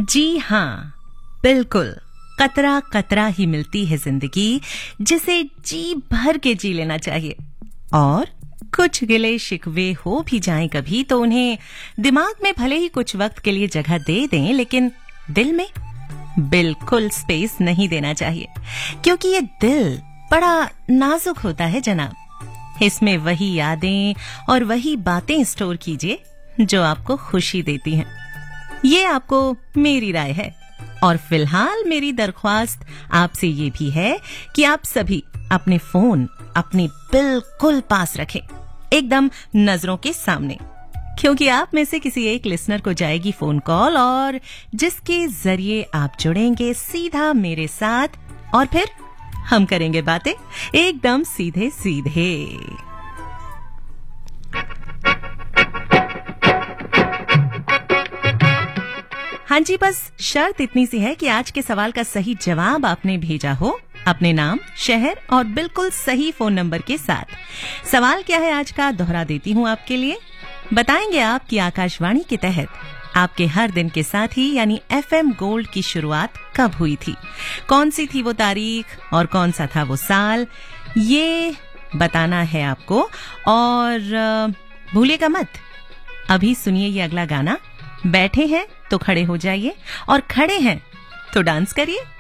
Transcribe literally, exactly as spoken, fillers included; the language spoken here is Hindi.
जी हाँ, बिल्कुल। कतरा कतरा ही मिलती है जिंदगी, जिसे जी भर के जी लेना चाहिए। और कुछ गिले शिकवे हो भी जाएं कभी तो उन्हें दिमाग में भले ही कुछ वक्त के लिए जगह दे दें, लेकिन दिल में बिल्कुल स्पेस नहीं देना चाहिए, क्योंकि ये दिल बड़ा नाजुक होता है जनाब। इसमें वही यादें और वही बातें स्टोर कीजिए जो आपको खुशी देती हैं। ये आपको मेरी राय है। और फिलहाल मेरी दरख्वास्त आपसे ये भी है कि आप सभी अपने फोन अपने बिल्कुल पास रखें, एकदम नजरों के सामने, क्योंकि आप में से किसी एक लिसनर को जाएगी फोन कॉल और जिसके जरिए आप जुड़ेंगे सीधा मेरे साथ, और फिर हम करेंगे बातें एकदम सीधे सीधे। हाँ जी, बस शर्त इतनी सी है कि आज के सवाल का सही जवाब आपने भेजा हो अपने नाम, शहर और बिल्कुल सही फोन नंबर के साथ। सवाल क्या है आज का, दोहरा देती हूँ आपके लिए। बताएंगे आप कि आकाशवाणी के तहत आपके हर दिन के साथ ही यानी एफएम गोल्ड की शुरुआत कब हुई थी, कौन सी थी वो तारीख और कौन सा था वो साल, ये बताना है आपको। और भूलिएगा मत, अभी सुनिए ये अगला गाना। बैठे हैं तो खड़े हो जाइए और खड़े हैं तो डांस करिए।